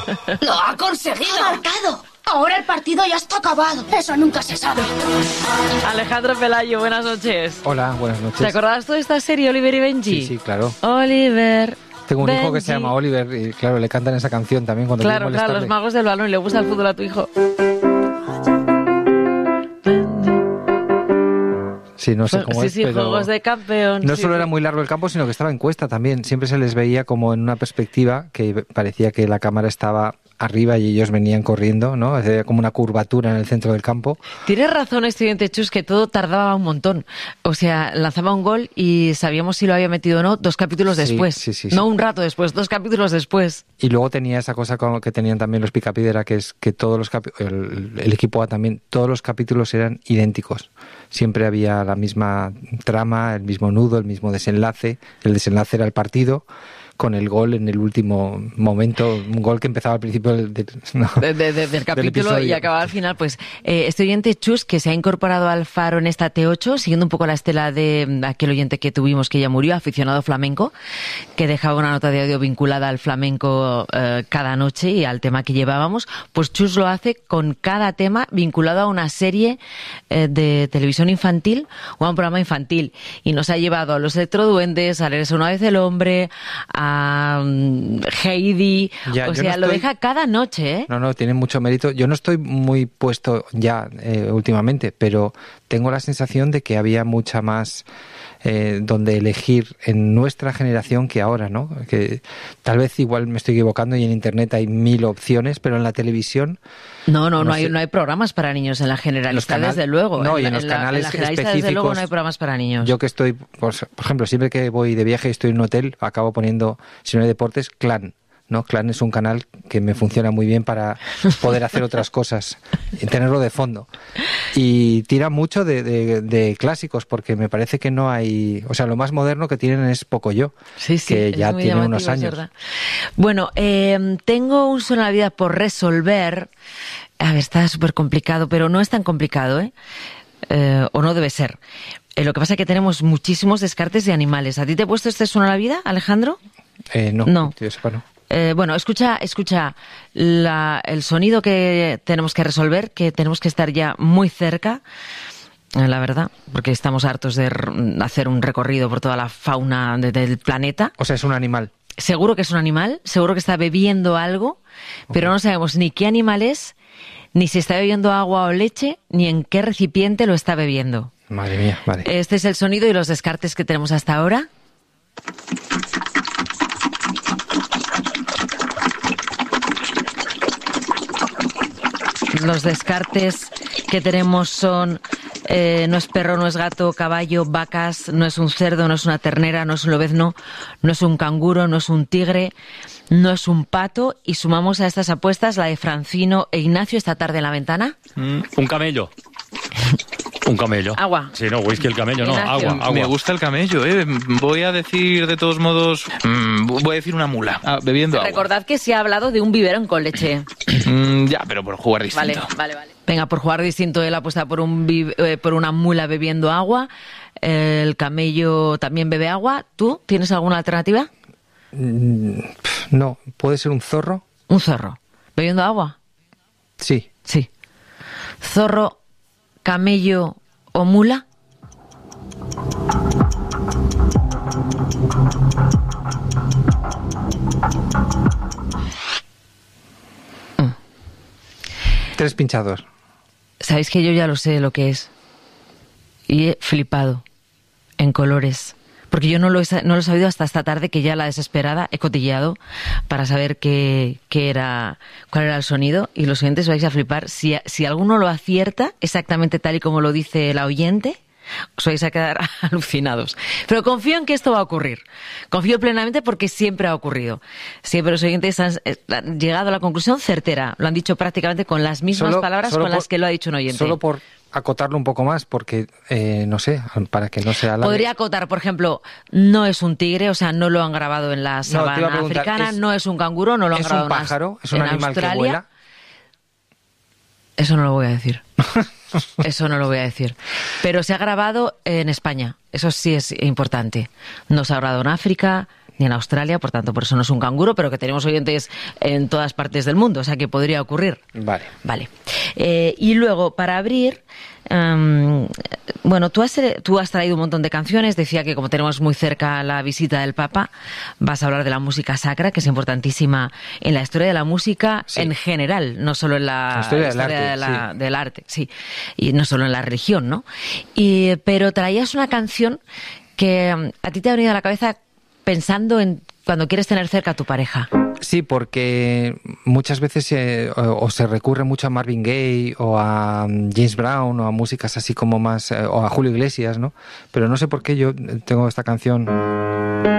¡Lo ha conseguido! ¡Ha marcado! Ahora el partido ya está acabado. Eso nunca se sabe. Alejandro Pelayo, buenas noches. Hola, buenas noches. ¿Te acordás tú de esta serie, Oliver y Benji? Sí, claro. Oliver. Tengo un Benji. hijo que se llama Oliver y claro, le cantan esa canción también cuando quieren Claro, molestarle. los magos del balón. ¿Le gusta el fútbol a tu hijo? Sí, no sé cómo es, Sí, pero Juegos de Campeón. no sí. solo era muy largo el campo, sino que estaba en cuesta también. Siempre se les veía como en una perspectiva que parecía que la cámara estaba arriba y ellos venían corriendo, ¿no? Hacía como una curvatura en el centro del campo. Tienes razón, estudiante Chus, que todo tardaba un montón. O sea, lanzaba un gol y sabíamos si lo había metido o no 2 capítulos Sí, después. sí. No un rato después, 2 capítulos después. Y luego tenía esa cosa que tenían también los Picapiedra, que es que todos los el equipo A también, todos los capítulos eran idénticos. Siempre había la misma trama, el mismo nudo, el mismo desenlace. El desenlace era el partido, con el gol en el último momento, un gol que empezaba al principio del capítulo episodio. y acababa al final. Pues este oyente Chus, que se ha incorporado al Faro en esta T8, siguiendo un poco la estela de aquel oyente que tuvimos que ya murió, aficionado flamenco, que dejaba una nota de audio vinculada al flamenco cada noche y al tema que llevábamos. Pues Chus lo hace con cada tema vinculado a una serie de televisión infantil o a un programa infantil. Y nos ha llevado a Los Electroduendes, a Eres una vez el hombre, a Heidi, Ya, o yo sea, no lo estoy- deja cada noche, ¿eh? No, tiene mucho mérito. Yo no estoy muy puesto ya últimamente, pero tengo la sensación de que había mucha más donde elegir en nuestra generación que ahora, ¿no? Que tal vez igual me estoy equivocando y en internet hay 1000 opciones, pero en la televisión No sé. hay programas para niños en la generalista, desde luego. No, y en los canales en la generalista, desde luego, específicos. no hay programas para niños. Yo que estoy, pues, por ejemplo, siempre que voy de viaje y estoy en un hotel, acabo poniendo, si no hay deportes, Clan. ¿No? Clan es un canal que me funciona muy bien para poder hacer otras cosas y tenerlo de fondo. Y tira mucho de clásicos porque me parece que no hay... O sea, lo más moderno que tienen es Pocoyo, Sí, que es ya muy tiene llamativo, unos es años. verdad. Bueno, tengo un sueño en la vida por resolver. A ver, está súper complicado, pero no es tan complicado, ¿eh? O no debe ser. Lo que pasa es que tenemos muchísimos descartes de animales. ¿A ti te he puesto este sueño en la vida, Alejandro? No, que yo sepa, no. Bueno, escucha el sonido que tenemos que resolver, que tenemos que estar ya muy cerca, la verdad, porque estamos hartos de hacer un recorrido por toda la fauna del planeta. O sea, es un animal. Seguro que es un animal, seguro que está bebiendo algo, pero no sabemos ni qué animal es, ni si está bebiendo agua o leche, ni en qué recipiente lo está bebiendo. Madre mía, vale. Este es el sonido y los descartes que tenemos hasta ahora. Los descartes que tenemos son no es perro, no es gato, caballo, vacas, no es un cerdo, no es una ternera, no es un lobezno, no es un canguro, no es un tigre, no es un pato. Y sumamos a estas apuestas la de Francino e Ignacio esta tarde en la ventana. Un camello. Un camello. Agua. Sí, no, whisky el camello, no, Ignacio. agua. Me gusta el camello, ¿eh? Voy a decir, de todos modos, voy a decir una mula, bebiendo agua. Recordad que se ha hablado de un biberón con leche. Ya, pero por jugar distinto. Vale. Venga, por jugar distinto, él apuesta por una mula bebiendo agua. El camello también bebe agua. ¿Tú tienes alguna alternativa? No, ¿puede ser un zorro? Un zorro. ¿Bebiendo agua? Sí. Sí. ¿Zorro, camello o mula? Tres pinchados. Sabéis que yo ya lo sé lo que es. Y he flipado. En colores. Porque yo no lo he sabido hasta esta tarde, que ya la desesperada he cotilleado para saber cuál era el sonido. Y los oyentes vais a flipar. Si alguno lo acierta exactamente tal y como lo dice la oyente, os vais a quedar alucinados. Pero confío en que esto va a ocurrir. Confío plenamente porque siempre ha ocurrido. Siempre los oyentes han llegado a la conclusión certera. Lo han dicho prácticamente con las mismas palabras con las que lo ha dicho un oyente. Solo por acotarlo un poco más, porque, no sé, para que no sea... Podría acotar, por ejemplo, no es un tigre, o sea, no lo han grabado en la sabana africana, no es un canguro, no lo han grabado en Australia. ¿Es un pájaro? ¿Es un animal Australia. que vuela? Eso no lo voy a decir. Eso no lo voy a decir. Pero se ha grabado en España. Eso sí es importante. No se ha grabado en África, ni en Australia, por tanto, por eso no es un canguro, pero que tenemos oyentes en todas partes del mundo, o sea que podría ocurrir. Vale. Y luego, para abrir, bueno, tú has traído un montón de canciones. Decía que como tenemos muy cerca la visita del Papa, vas a hablar de la música sacra, que es importantísima en la historia de la música en general, no solo en la historia del arte, sí, y no solo en la religión, ¿no? Pero traías una canción que a ti te ha venido a la cabeza pensando en cuando quieres tener cerca a tu pareja. Sí, porque muchas veces o se recurre mucho a Marvin Gaye o a James Brown o a músicas así como más, o a Julio Iglesias, ¿no? Pero no sé por qué yo tengo esta canción